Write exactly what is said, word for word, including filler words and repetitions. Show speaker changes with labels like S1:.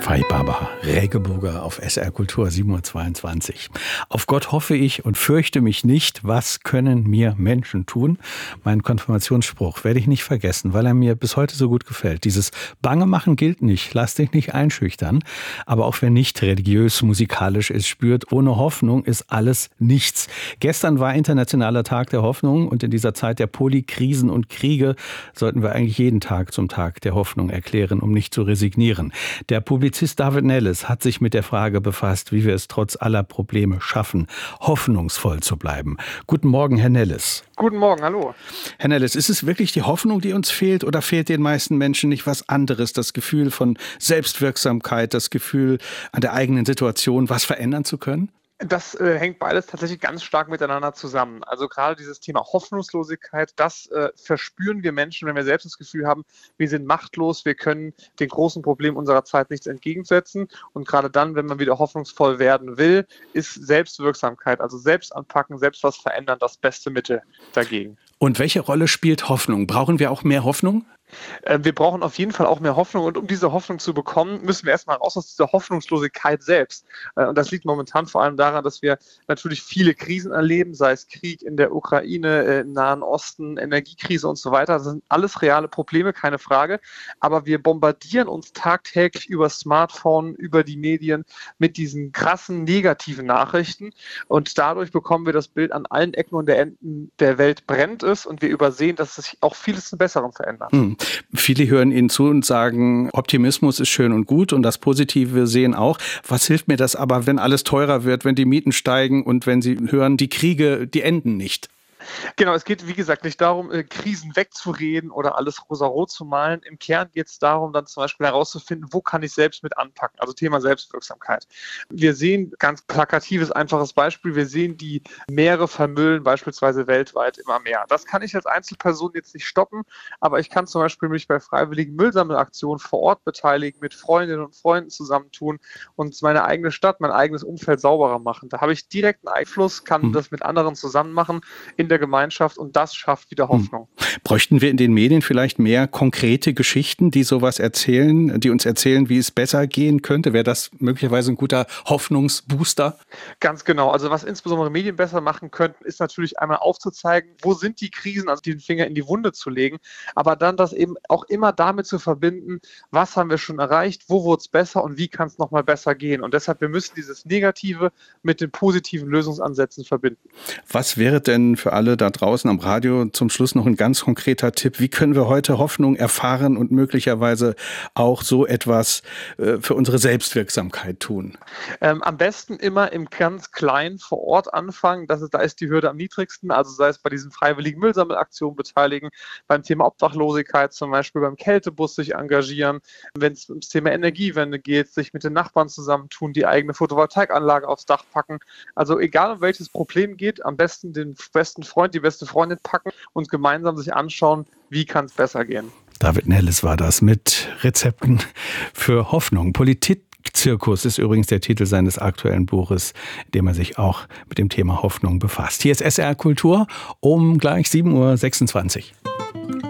S1: Fei Baba, Rägeburger auf S R Kultur, sieben Uhr zweiundzwanzig. Auf Gott hoffe ich und fürchte mich nicht, was können mir Menschen tun? Mein Konfirmationsspruch werde ich nicht vergessen, weil er mir bis heute so gut gefällt. Dieses Bange machen gilt nicht, lass dich nicht einschüchtern. Aber auch wer nicht religiös, musikalisch ist, spürt, ohne Hoffnung ist alles nichts. Gestern war Internationaler Tag der Hoffnung und in dieser Zeit der Polikrisen und Kriege sollten wir eigentlich jeden Tag zum Tag der Hoffnung erklären, um nicht zu resignieren. Der Publizist David Nelles hat sich mit der Frage befasst, wie wir es trotz aller Probleme schaffen, hoffnungsvoll zu bleiben. Guten Morgen, Herr Nelles.
S2: Guten Morgen, hallo.
S1: Herr Nelles, ist es wirklich die Hoffnung, die uns fehlt, oder fehlt den meisten Menschen nicht was anderes? Das Gefühl von Selbstwirksamkeit, das Gefühl, an der eigenen Situation was verändern zu können?
S2: Das äh, hängt beides tatsächlich ganz stark miteinander zusammen. Also gerade dieses Thema Hoffnungslosigkeit, das äh, verspüren wir Menschen, wenn wir selbst das Gefühl haben, wir sind machtlos, wir können den großen Problemen unserer Zeit nichts entgegensetzen. Und gerade dann, wenn man wieder hoffnungsvoll werden will, ist Selbstwirksamkeit, also selbst anpacken, selbst was verändern, das beste Mittel dagegen.
S1: Und welche Rolle spielt Hoffnung? Brauchen wir auch mehr Hoffnung?
S2: Wir brauchen auf jeden Fall auch mehr Hoffnung, und um diese Hoffnung zu bekommen, müssen wir erstmal raus aus dieser Hoffnungslosigkeit selbst. Und das liegt momentan vor allem daran, dass wir natürlich viele Krisen erleben, sei es Krieg in der Ukraine, im Nahen Osten, Energiekrise und so weiter. Das sind alles reale Probleme, keine Frage. Aber wir bombardieren uns tagtäglich über Smartphone, über die Medien mit diesen krassen negativen Nachrichten. Und dadurch bekommen wir das Bild, an allen Ecken und Enden der Welt brennt es, und wir übersehen, dass sich auch vieles zum Besseren verändert.
S1: Hm. Viele hören Ihnen zu und sagen, Optimismus ist schön und gut und das Positive sehen auch. Was hilft mir das aber, wenn alles teurer wird, wenn die Mieten steigen und wenn Sie hören, die Kriege, die enden nicht?
S2: Genau, es geht, wie gesagt, nicht darum, Krisen wegzureden oder alles rosarot zu malen. Im Kern geht es darum, dann zum Beispiel herauszufinden, wo kann ich selbst mit anpacken, also Thema Selbstwirksamkeit. Wir sehen, ganz plakatives, einfaches Beispiel, wir sehen die Meere vermüllen beispielsweise weltweit immer mehr. Das kann ich als Einzelperson jetzt nicht stoppen, aber ich kann zum Beispiel mich bei freiwilligen Müllsammelaktionen vor Ort beteiligen, mit Freundinnen und Freunden zusammentun und meine eigene Stadt, mein eigenes Umfeld sauberer machen. Da habe ich direkten Einfluss, kann hm. das mit anderen zusammen machen in der Gemeinschaft, und das schafft wieder Hoffnung.
S1: Hm. Bräuchten wir in den Medien vielleicht mehr konkrete Geschichten, die sowas erzählen, die uns erzählen, wie es besser gehen könnte? Wäre das möglicherweise ein guter Hoffnungsbooster?
S2: Ganz genau. Also was insbesondere Medien besser machen könnten, ist natürlich einmal aufzuzeigen, wo sind die Krisen, also den Finger in die Wunde zu legen, aber dann das eben auch immer damit zu verbinden, was haben wir schon erreicht, wo wurde es besser und wie kann es nochmal besser gehen. Und deshalb, wir müssen dieses Negative mit den positiven Lösungsansätzen verbinden.
S1: Was wäre denn für alle da draußen am Radio zum Schluss noch ein ganz konkreter Tipp? Wie können wir heute Hoffnung erfahren und möglicherweise auch so etwas äh, für unsere Selbstwirksamkeit tun?
S2: Ähm, am besten immer im ganz Kleinen vor Ort anfangen. Das ist, da ist die Hürde am niedrigsten. Also sei es bei diesen freiwilligen Müllsammelaktionen beteiligen, beim Thema Obdachlosigkeit zum Beispiel, beim Kältebus sich engagieren, wenn es ums Thema Energiewende geht, sich mit den Nachbarn zusammentun, die eigene Photovoltaikanlage aufs Dach packen. Also egal, um welches Problem geht, am besten den besten Freund, die beste Freundin packen und gemeinsam sich anschauen, wie kann es besser gehen.
S1: David Nelles war das mit Rezepten für Hoffnung. Politikzirkus ist übrigens der Titel seines aktuellen Buches, in dem er sich auch mit dem Thema Hoffnung befasst. Hier ist S R Kultur um gleich sieben Uhr sechsundzwanzig.